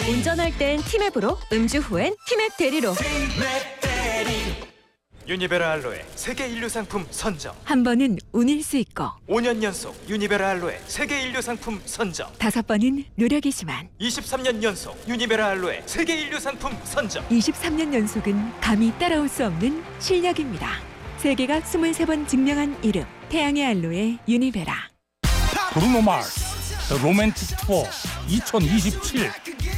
운전할 땐 티맵으로, 음주 후엔 티맵 대리로. 유니베라 알로에 세계 인류 상품 선정. 한 번은 운일 수 있고 5년 연속 유니베라 알로에 세계 인류 상품 선정. 5번은 노력이지만 23년 연속 유니베라 알로에 세계 인류 상품 선정. 23년 연속은 감히 따라올 수 없는 실력입니다. 세계가 23번 증명한 이름, 태양의 알로에 유니베라. 브루노 마스 The Romantic Tour 2027.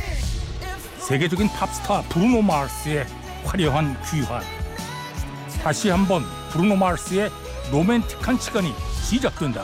세계적인 팝스타 브루노 마스의 화려한 귀환. 다시 한번 브루노 마스의 로맨틱한 시간이 시작된다.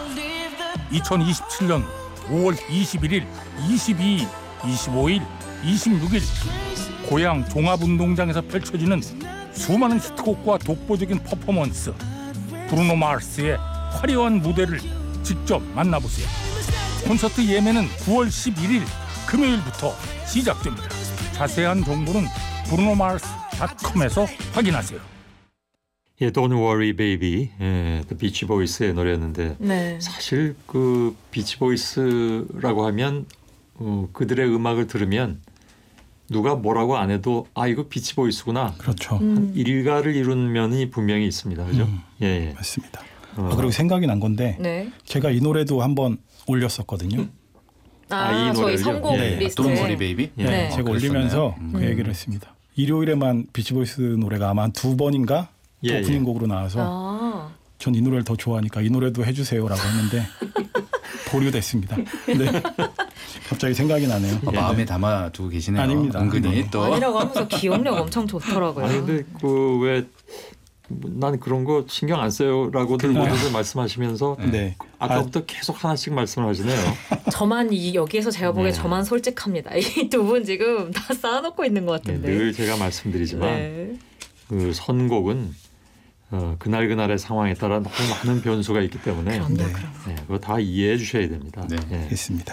2027년 5월 21일, 22일, 25일, 26일 고향 종합운동장에서 펼쳐지는 수많은 히트곡과 독보적인 퍼포먼스. 브루노 마스의 화려한 무대를 직접 만나보세요. 콘서트 예매는 9월 11일 금요일부터 시작됩니다. 자세한 정보는 brunoMars.com에서 확인하세요. 예, Don't Worry Baby, 예, The Beach Boys의 노래였는데 네. 사실 그 비치 보이스라고 하면 그들의 음악을 들으면 누가 뭐라고 안 해도 아 이거 비치 보이스구나. 그렇죠. 한 일가를 이룬 면이 분명히 있습니다. 그죠? 예, 예. 맞습니다. 그리고 생각이 난 건데 네. 제가 이 노래도 한번 올렸었거든요. 이 저희 노래를요? 선곡 네. 리스트에. Don't Worry Baby? 예. 네. 제가 그랬었나요? 올리면서 그 얘기를 했습니다. 일요일에만 비치보이스 노래가 아마 한 2번인가 예, 오프닝 예. 곡으로 나와서 아. 전 이 노래를 더 좋아하니까 이 노래도 해주세요라고 했는데 보류됐습니다. 네. 갑자기 생각이 나네요. 마음에 담아두고 계시네요. 아닙니다. 은근히 네. 또. 아니라고 하면서 기억력 엄청 좋더라고요. 아니 근데 그 왜 난 그런 거 신경 안 써요라고들 모두들 말씀하시면서 네. 아까부터 계속 하나씩 말씀을 하시네요. 저만 여기에서 제가 보기에 네. 저만 솔직합니다. 이 두 분 지금 다 쌓아놓고 있는 것 같은데. 늘 제가 말씀드리지만 네. 그 선곡은 그날 그날의 상황에 따라 너무 많은 변수가 있기 때문에 그럼요, 네. 그럼. 네, 그거 다 이해해 주셔야 됩니다. 네. 예. 알겠습니다.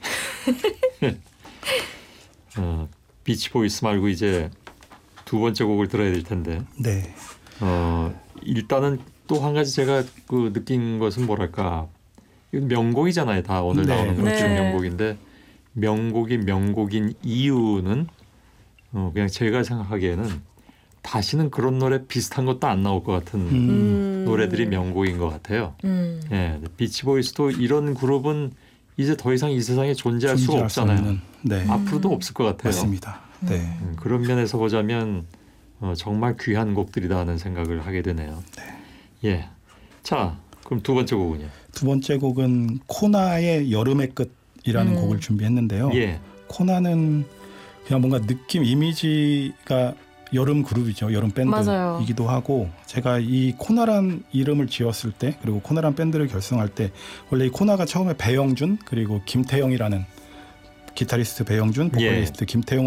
비치 보이스 말고 이제 두 번째 곡을 들어야 될 텐데 네. 일단은 또 한 가지 제가 그 느낀 것은 뭐랄까 이건 명곡이잖아요. 다 오늘 네, 나오는 그렇죠. 것중 명곡인데 명곡이 명곡인 이유는 그냥 제가 생각하기에는 다시는 그런 노래 비슷한 것도 안 나올 것 같은 노래들이 명곡인 것 같아요. 예, 비치 보이스도 이런 그룹은 이제 더 이상 이 세상에 존재할 수가 존재할 수 없잖아요. 없는, 네. 앞으로도 없을 것 같아요. 맞습니다. 네. 그런 면에서 보자면 정말 귀한 곡들이다 하는 생각을 하게 되네요. 예. 자, 그럼 두 번째 곡은요? 두 번째 곡은 코나의 여름의 끝이라는 곡을 준비했는데요. 예. 코나는 그냥 뭔가 느낌 이미지가 여름 그룹이죠. 여름 맞아요. 밴드이기도 하고 제가 이 코나란 이름을 지었을 때 그리고 코나란 밴드를 결성할 때 원래 이 코나가 처음에 배영준 그리고 김태형이라는 기타리스트 배영준, 보컬리스트 김태형